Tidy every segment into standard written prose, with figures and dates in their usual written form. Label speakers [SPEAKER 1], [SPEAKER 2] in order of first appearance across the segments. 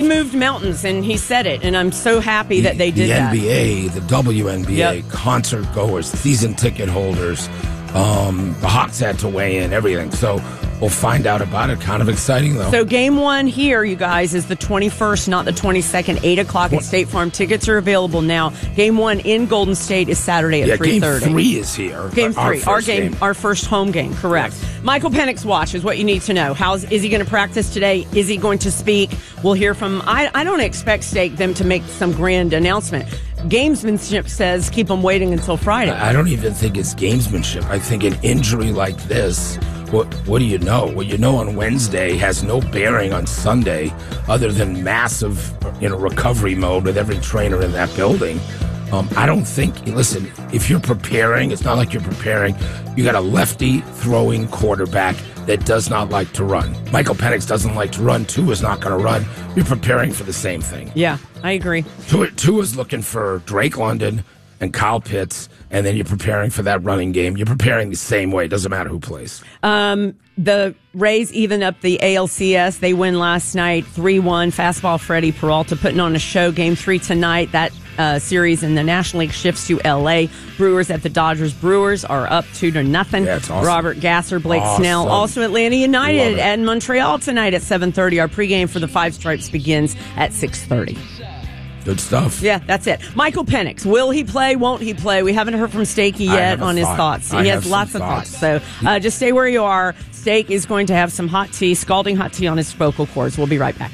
[SPEAKER 1] moved mountains, and he said it, and I'm so happy that they did that.
[SPEAKER 2] The NBA, the WNBA, concert goers, season ticket holders, the Hawks had to weigh in, everything. So we'll find out about it. Kind of exciting, though.
[SPEAKER 1] So game one here, you guys, is the 21st, not the 22nd, 8 o'clock at State Farm. Tickets are available now. Game one in Golden State is Saturday at 3:30.
[SPEAKER 2] Game 3 is here.
[SPEAKER 1] Game 3, our first home game, correct. Yes. Michael Penix watch is what you need to know. Is he going to practice today? Is he going to speak? We'll hear from, I don't expect them to make some grand announcement. Gamesmanship says keep them waiting until Friday.
[SPEAKER 2] I don't even think it's gamesmanship. I think an injury like this, what do you know? What you know on Wednesday has no bearing on Sunday other than massive recovery mode with every trainer in that building. I don't think, listen, if you're preparing, it's not like you're preparing. You got a lefty throwing quarterback that does not like to run. Michael Penix doesn't like to run. Tua's not going to run. You're preparing for the same thing.
[SPEAKER 1] Yeah, I agree.
[SPEAKER 2] Tua's looking for Drake London and Kyle Pitts, and then you're preparing for that running game. You're preparing the same way. It doesn't matter who plays.
[SPEAKER 1] The Rays even up the ALCS. They win last night, 3-1. Fastball Freddie Peralta putting on a show. Game 3 tonight. That series in the National League shifts to L.A. Brewers at the Dodgers. Brewers are up 2-0.
[SPEAKER 2] Yeah, it's awesome.
[SPEAKER 1] Robert Gasser, Blake Snell. Also Atlanta United and Montreal tonight at 7:30. Our pregame for the Five Stripes begins at 6:30.
[SPEAKER 2] Good stuff.
[SPEAKER 1] Yeah, that's it. Michael Penix. Will he play? Won't he play? We haven't heard from Stakey yet on his thoughts. He has lots of thoughts. So just stay where you are. Stake is going to have some hot tea, scalding hot tea on his vocal cords. We'll be right back.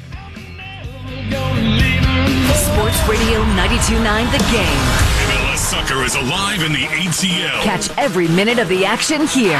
[SPEAKER 3] Sports Radio 92.9 The Game.
[SPEAKER 4] MLS Soccer is alive in the ATL.
[SPEAKER 3] Catch every minute of the action here.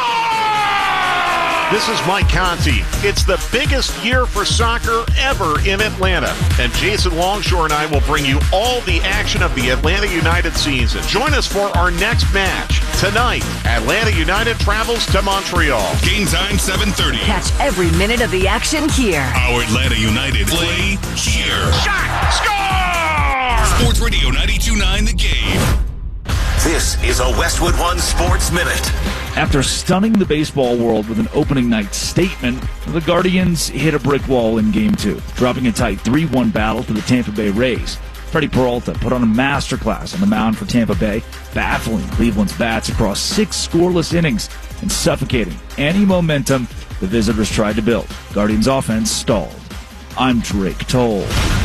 [SPEAKER 5] This is Mike Conti. It's the biggest year for soccer ever in Atlanta. And Jason Longshore and I will bring you all the action of the Atlanta United season. Join us for our next match. Tonight, Atlanta United travels to Montreal.
[SPEAKER 4] Game time 7:30.
[SPEAKER 3] Catch every minute of the action here.
[SPEAKER 4] Our Atlanta United play here.
[SPEAKER 5] Shot! Score!
[SPEAKER 4] Sports Radio 92.9 The Game.
[SPEAKER 6] This is a Westwood One Sports Minute.
[SPEAKER 7] After stunning the baseball world with an opening night statement, the Guardians hit a brick wall in Game 2, dropping a tight 3-1 battle to the Tampa Bay Rays. Freddie Peralta put on a masterclass on the mound for Tampa Bay, baffling Cleveland's bats across 6 scoreless innings and suffocating any momentum the visitors tried to build. Guardians' offense stalled. I'm Drake Toll.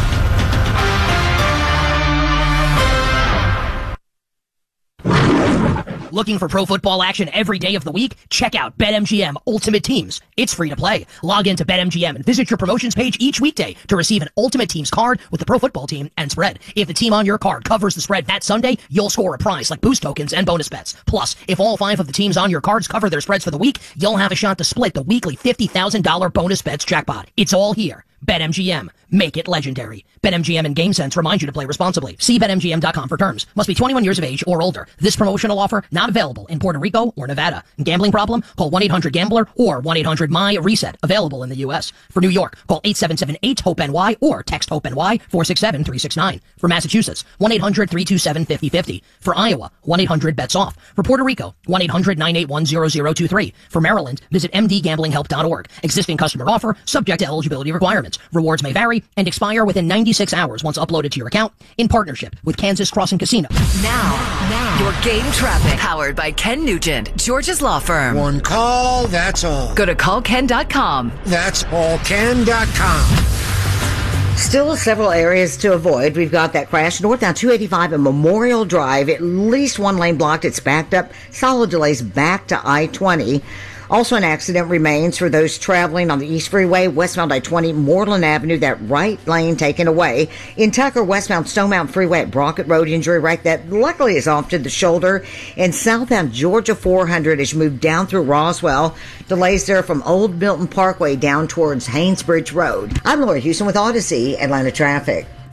[SPEAKER 8] Looking for pro football action every day of the week? Check out BetMGM Ultimate Teams. It's free to play. Log into BetMGM and visit your promotions page each weekday to receive an Ultimate Teams card with the pro football team and spread. If the team on your card covers the spread that Sunday, you'll score a prize like boost tokens and bonus bets. Plus, if all 5 of the teams on your cards cover their spreads for the week, you'll have a shot to split the weekly $50,000 bonus bets jackpot. It's all here. BetMGM. Make it legendary. BetMGM and GameSense remind you to play responsibly. See BetMGM.com for terms. Must be 21 years of age or older. This promotional offer not available in Puerto Rico or Nevada. Gambling problem? Call 1-800-GAMBLER or 1-800-MY-RESET. Available in the U.S. For New York, call 877-8-HOPE-NY or text HOPE-NY 467-369. For Massachusetts, 1-800-327-5050. For Iowa, 1-800-BETS-OFF. For Puerto Rico, 1-800-981-0023. For Maryland, visit mdgamblinghelp.org. Existing customer offer, subject to eligibility requirements. Rewards may vary and expire within 96 hours once uploaded to your account in partnership with Kansas Crossing Casino.
[SPEAKER 3] Now, your game traffic. Powered by Ken Nugent, George's Law Firm.
[SPEAKER 9] One call, that's all.
[SPEAKER 3] Go to callken.com.
[SPEAKER 9] That's allken.com.
[SPEAKER 10] Still several areas to avoid. We've got that crash northbound 285 and Memorial Drive. At least one lane blocked. It's backed up. Solid delays back to I-20. Also, an accident remains for those traveling on the East Freeway, westbound I-20, Moreland Avenue, that right lane taken away. In Tucker, westbound Stone Mountain Freeway at Brockett Road, injury right that luckily is off to the shoulder. And southbound Georgia 400 as you move down through Roswell. Delays there from Old Milton Parkway down towards Haynesbridge Road. I'm Laura Houston with Odyssey Atlanta Traffic.